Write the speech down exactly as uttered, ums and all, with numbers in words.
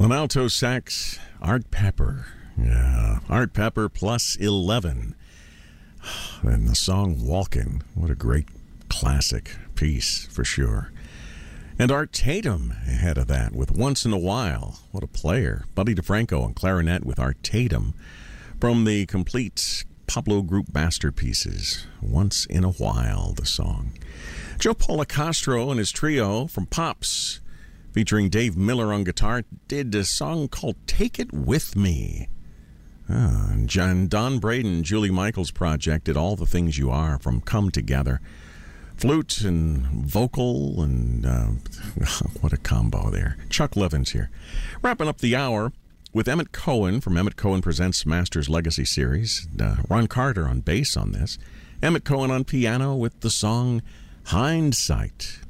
On alto sax, Art Pepper. Yeah, Art Pepper plus eleven. And the song Walkin', what a great classic piece for sure. And Art Tatum ahead of that with Once in a While. What a player. Buddy DeFranco on clarinet with Art Tatum from the complete Pablo Group masterpieces. Once in a While, the song. Joe Policastro and his trio from Pops, featuring Dave Miller on guitar, did a song called Take It With Me. Ah, and John, Don Braden, Julie Michaels' project did All the Things You Are from Come Together. Flute and vocal, and uh, what a combo there. Chuck Levins here. Wrapping up the hour with Emmett Cohen from Emmett Cohen Presents Masters Legacy Series. Uh, Ron Carter on bass on this. Emmett Cohen on piano with the song Hindsight.